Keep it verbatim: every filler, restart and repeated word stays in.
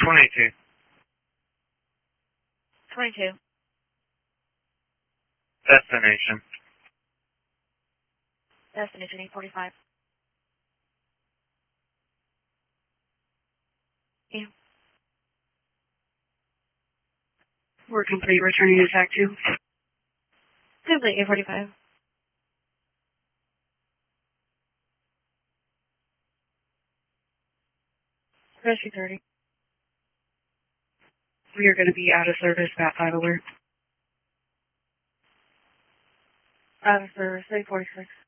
twenty-two. twenty-two. Destination. Destination eight forty-five. Yeah. We're complete, returning to TAC two. Complete eight forty-five. Rescue thirty. We are going to be out of service, Bat five alert. Out of service, eight forty-six.